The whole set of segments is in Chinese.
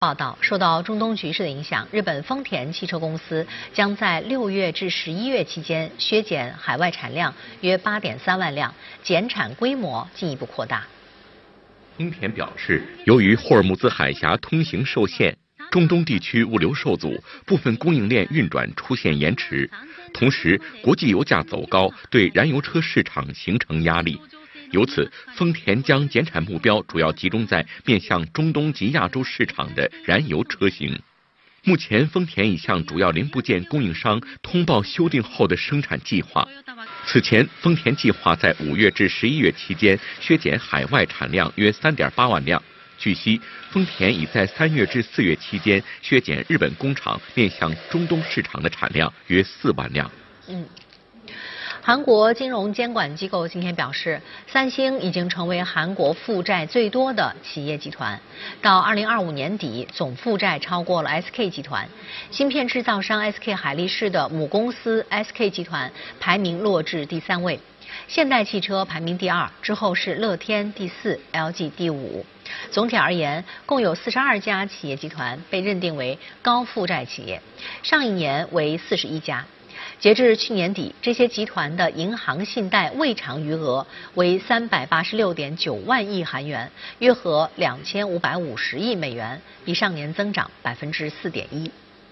报道，受到中东局势的影响，日本丰田汽车公司将在6月至11月期间削减海外产量约8.3万辆，减产规模进一步扩大。 丰田表示，由于霍尔木兹海峡通行受限，中东地区物流受阻，部分供应链运转出现延迟，同时国际油价走高，对燃油车市场形成压力。由此，丰田将减产目标主要集中在面向中东及亚洲市场的燃油车型。目前，丰田已向主要零部件供应商通报修订后的生产计划。此前，丰田计划在5月至11月期间削减海外产量约3.8万辆。据悉，丰田已在3月至4月期间削减日本工厂面向中东市场的产量约4万辆。 韩国金融监管机构今天表示，三星已经成为韩国负债最多的企业集团，到2025年底，总负债超过了 SK 集团。芯片制造商 SK 海力士的母公司 SK 集团排名落至第3位，现代汽车排名第2，之后是乐天第4， LG 第5。总体而言，共有42家企业集团被认定为高负债企业，上一年为41家。截至去年底，这些集团的银行信贷未偿余额为386.9万亿韩元，约合2550亿美元，比上年增长4.1%。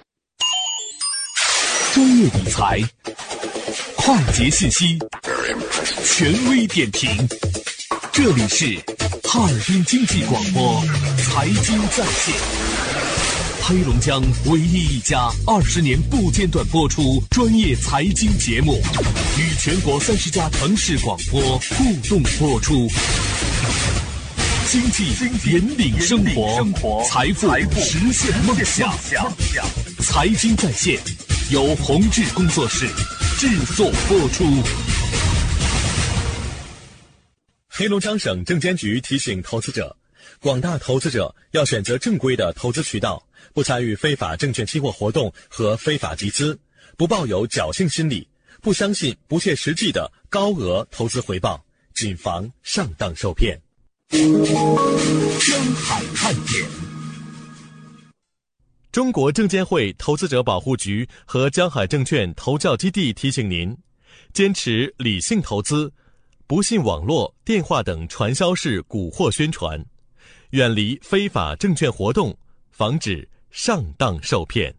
专业理财，快捷信息，权威点评，这里是哈尔滨经济广播财经在线。黑龙江唯一一家20年不间断播出专业财经节目，与全国30家城市广播互动播出。经济引领生活，财富实现梦想。财经在线由宏志工作室制作播出。黑龙江省证监局提醒投资者，广大投资者要选择正规的投资渠道，不参与非法证券期货活动和非法集资，不抱有侥幸心理，不相信不切实际的高额投资回报，谨防上当受骗。江海看点。中国证监会投资者保护局和江海证券投教基地提醒您，坚持理性投资，不信网络、电话等传销式蛊惑宣传，远离非法证券活动，防止上当受骗。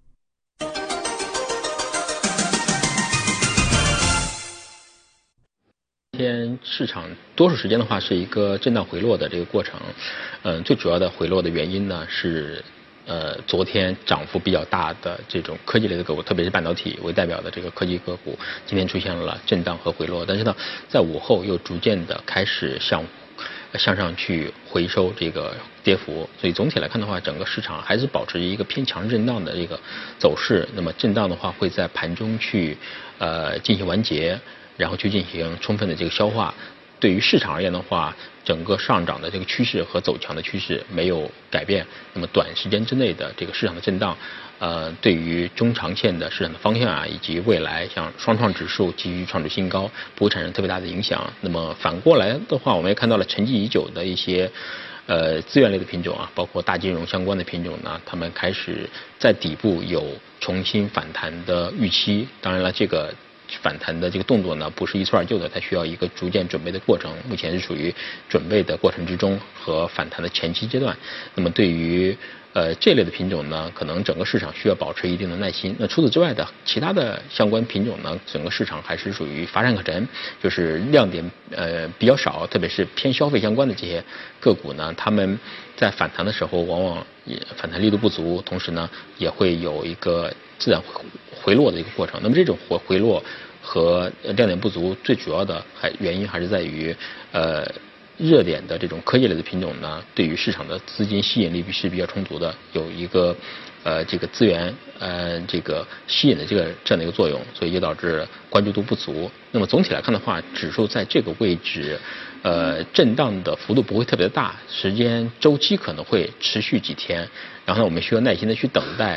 天市场多数时间的话是一个震荡回落的这个过程，最主要的回落的原因呢是昨天涨幅比较大的这种科技类的个股，特别是半导体为代表的这个科技个股，今天出现了震荡和回落，但是呢，在午后又逐渐的开始向上去回收这个跌幅，所以总体来看的话，整个市场还是保持一个偏强震荡的这个走势。那么震荡的话，会在盘中去进行完结，然后去进行充分的这个消化。对于市场而言的话，整个上涨的这个趋势和走强的趋势没有改变。那么短时间之内的这个市场的震荡，对于中长线的市场的方向啊，以及未来像双创指数继续创出新高，不会产生特别大的影响。那么反过来的话，我们也看到了沉寂已久的一些资源类的品种啊，包括大金融相关的品种呢，他们开始在底部有重新反弹的预期。当然了，这个反弹的这个动作呢，不是一蹴而就的，它需要一个逐渐准备的过程。目前是属于准备的过程之中和反弹的前期阶段。那么对于这类的品种呢，可能整个市场需要保持一定的耐心。那除此之外的其他的相关品种呢，整个市场还是属于乏善可陈，就是亮点比较少，特别是偏消费相关的这些个股呢，他们在反弹的时候往往也反弹力度不足，同时呢也会有一个自然回落的一个过程。那么这种回落和亮点不足，最主要的原因还是在于热点的这种科技类的品种呢，对于市场的资金吸引力是比较充足的，有一个这个资源这个吸引的这样的一个作用，所以也导致关注度不足。那么总体来看的话，指数在这个位置震荡的幅度不会特别大，时间周期可能会持续几天，然后呢我们需要耐心的去等待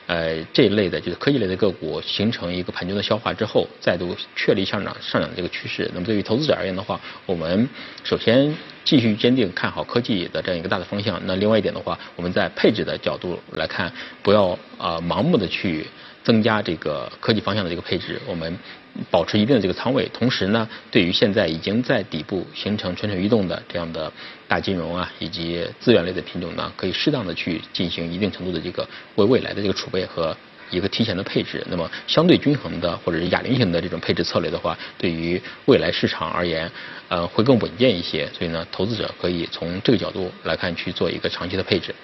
这一类的就是科技类的个股形成一个盘中的消化之后，再度确立上涨的这个趋势。那么对于投资者而言的话，我们首先继续坚定看好科技的这样一个大的方向。那另外一点的话，我们在配置的角度来看，不要盲目的去增加这个科技方向的这个配置，我们保持一定的这个仓位。同时呢，对于现在已经在底部形成蠢蠢欲动的这样的大金融啊，以及资源类的品种呢，可以适当的去进行一定程度的这个为未来的这个储备和一个提前的配置。那么相对均衡的或者是哑铃型的这种配置策略的话，对于未来市场而言，会更稳健一些。所以呢，投资者可以从这个角度来看去做一个长期的配置。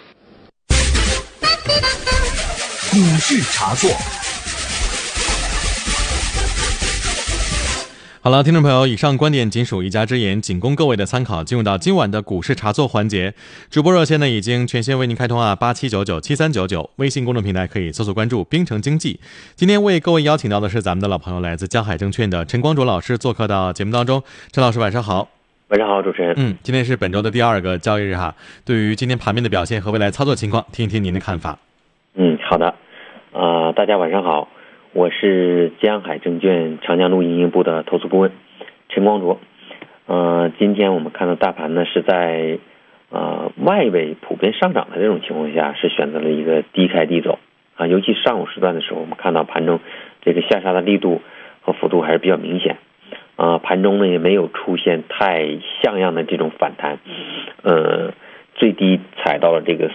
股市茶座。 好了，听众朋友，以上观点仅属一家之言，仅供各位的参考。进入到今晚的股市茶座环节，直播热线呢已经全线为您开通啊，87997399，微信公众平台可以搜索关注冰城经济。今天为各位邀请到的是咱们的老朋友，来自江海证券的陈光卓老师做客到节目当中。陈老师晚上好。 晚上好，主持人。 今天是本周的第2个交易日哈，对于今天盘面的表现和未来操作情况，听一听您的看法。 好的，大家晚上好，我是江海证券长江路营营部的投资顾问陈光卓。今天我们看到大盘呢是在外围普遍上涨的这种情况下，是选择了一个低开低走啊，尤其上午时段的时候，我们看到盘中这个下杀的力度和幅度还是比较明显。盘中呢也没有出现太像样的这种反弹，最低踩到了这个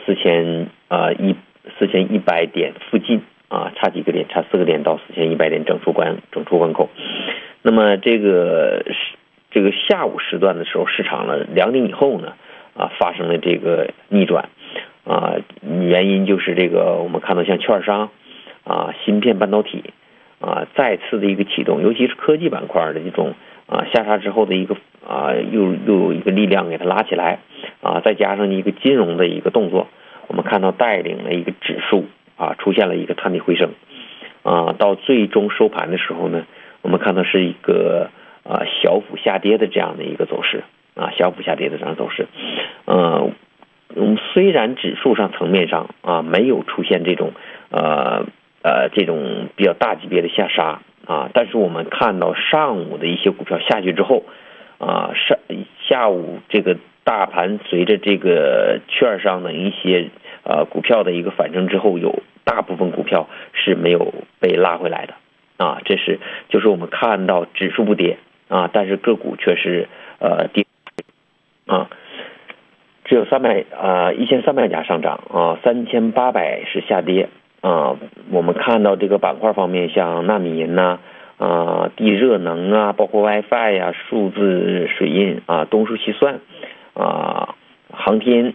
4100点附近啊，差几个点，差4个点到4100点整数关口。那么这个下午时段的时候，市场呢2点以后呢发生了这个逆转原因就是这个我们看到像券商芯片半导体再次的一个启动，尤其是科技板块的这种下杀之后的一个又有一个力量给它拉起来再加上一个金融的一个动作，我们看到带领了一个指数出现了一个探底回升到最终收盘的时候呢，我们看到是一个小幅下跌的这样的一个走势小幅下跌的这样的走势。虽然指数上层面上没有出现这种这种比较大级别的下杀但是我们看到上午的一些股票下去之后下午这个大盘随着这个券商的一些股票的一个反升之后，有大部分股票是没有被拉回来的这就是我们看到指数不跌但是个股却是跌只有1300家上涨3800是下跌我们看到这个板块方面，像纳米银地热能包括 WiFi 数字水印东数西算航天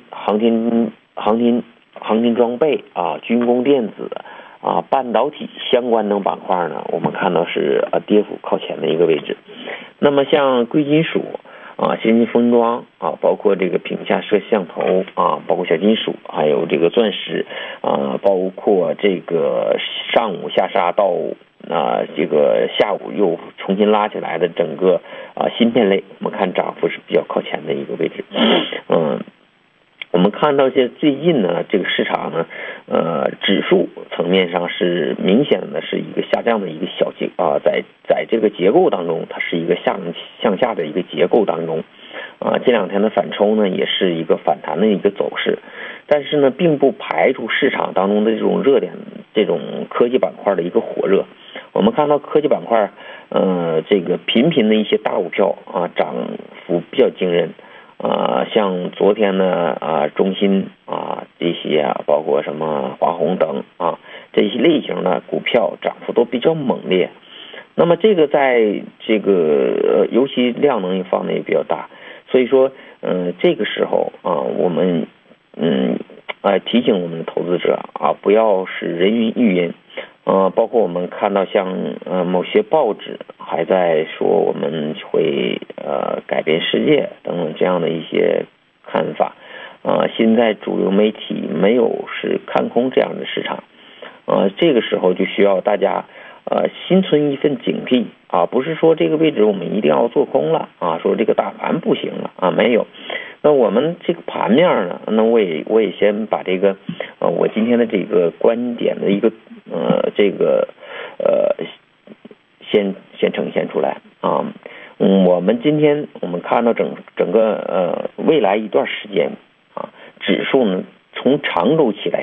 装备军工电子半导体相关等板块呢，我们看到是跌幅靠前的一个位置。那么像贵金属先进封装包括这个屏下摄像头包括小金属，还有这个钻石包括这个上午下杀到这个下午又重新拉起来的整个芯片类，我们看涨幅是比较靠前的一个位置。我们看到最近呢，这个市场呢指数层面上是明显的是一个下降的一个小在这个结构当中，它是一个向下的一个结构当中这2天的反抽呢也是一个反弹的一个走势，但是呢并不排除市场当中的这种热点，这种科技板块的一个火热。我们看到科技板块这个频频的一些大股票涨幅比较惊人像昨天呢中芯这些包括什么华虹等这些类型的股票涨幅都比较猛烈。那么这个在这个尤其量能也放的也比较大，所以说这个时候我们提醒我们的投资者不要是人云亦云包括我们看到像某些报纸还在说我们会改变世界等等这样的一些看法现在主流媒体没有是看空这样的市场这个时候就需要大家心存一份警惕不是说这个位置我们一定要做空了说这个大盘不行了没有， 那我们这个盘面呢，那我也先把这个我今天的这个观点的一个先呈现出来啊。我们今天看到整个未来一段时间啊，指数呢从长周期来